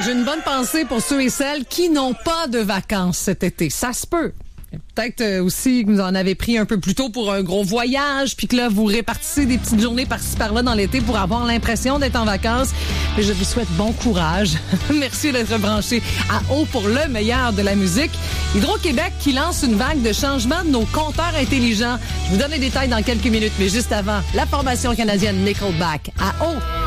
J'ai une bonne pensée pour ceux et celles qui n'ont pas de vacances cet été. Ça se peut. Peut-être aussi que vous en avez pris un peu plus tôt pour un gros voyage, puis que là, vous répartissez des petites journées par-ci par-là dans l'été pour avoir l'impression d'être en vacances. Mais je vous souhaite bon courage. Merci d'être branché à haut pour le meilleur de la musique. Hydro-Québec qui lance une vague de changement de nos compteurs intelligents. Je vous donne les détails dans quelques minutes, mais juste avant, la formation canadienne Nickelback à haut.